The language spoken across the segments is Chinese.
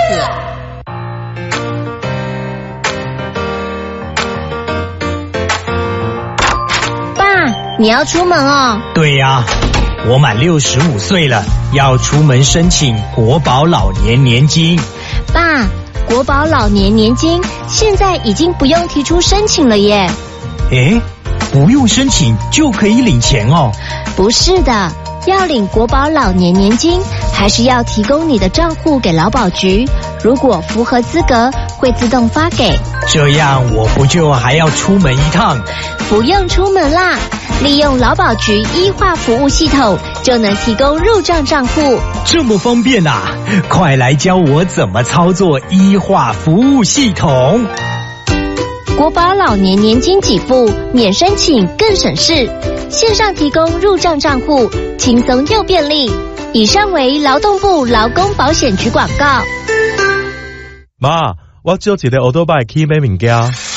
爸，你要出门哦？ 对呀，我满65岁了，要出门申请国保老年年金。 爸，国保老年年金现在已经不用提出申请了耶。 诶，不用申请就可以领钱哦？ 不是的，要领国保老年年金，还是要提供你的账户给劳保局，如果符合资格，会自动发给。 这样我不就还要出门一趟？ 不用出门啦，利用劳保局医化服务系统，就能提供入账账户。 这么方便啊！快来教我怎么操作医化服务系统。 国保老年年金给付免申请更省事，线上提供入账账户，轻松又便利。以上为劳动部劳工保险局广告。 妈，我借一个奥多拜去买物件。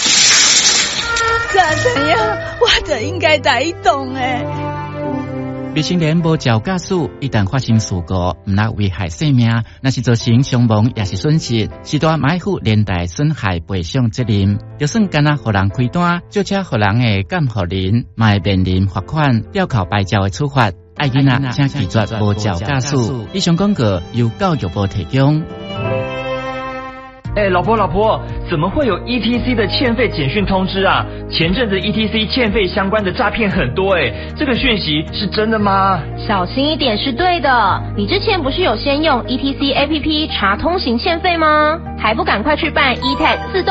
怎样？我就应该带伊动诶。 未成年无照驾驶，一旦发生事故，唔那危害生命，那是造成伤亡也是损失，是大买负连带损害赔偿责任。就算干那互人开单，就且互人的监护人，嘛会面临罚款、吊扣牌照的处罚。爱囡仔请记住无照驾驶。以上广告由教育部提供。 老婆，怎么会有 ETC 的欠费简讯通知啊？前阵子 ETC 欠费相关的诈骗很多这个讯息是真的吗？ 小心一点是对的。你之前不是有先用 ETC APP 查通行欠费吗？还不赶快去办 eTag 自动